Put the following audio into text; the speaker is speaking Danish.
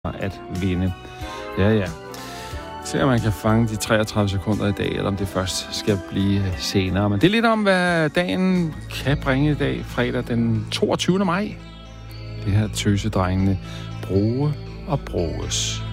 at vinde. Ja. Se om man kan fange de 33 sekunder i dag, eller om det først skal blive senere. Men det er lidt om, hvad dagen kan bringe i dag, fredag den 22. maj. Det her tøsedrengene Broge og Broges.